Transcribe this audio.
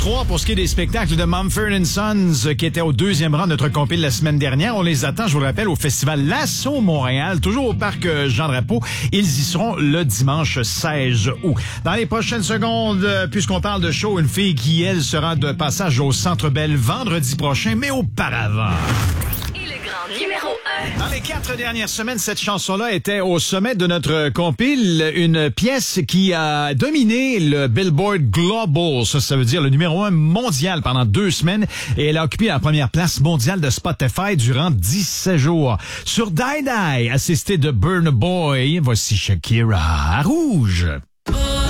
3 pour ce qui est des spectacles de Mumford & Sons qui étaient au 2e rang de notre compil la semaine dernière. On les attend, je vous le rappelle, au Festival L'Assaut Montréal, toujours au parc Jean-Drapeau. Ils y seront le dimanche 16 août. Dans les prochaines secondes, puisqu'on parle de show, une fille qui, elle, sera de passage au Centre Bell vendredi prochain, mais auparavant... Numéro 1. Dans les 4 dernières semaines, cette chanson-là était au sommet de notre compile, une pièce qui a dominé le Billboard Global. Ça veut dire le numéro 1 mondial pendant 2 semaines. Et elle a occupé la première place mondiale de Spotify durant 17 jours. Sur Die Die, assisté de Burna Boy, voici Shakira à Rouge.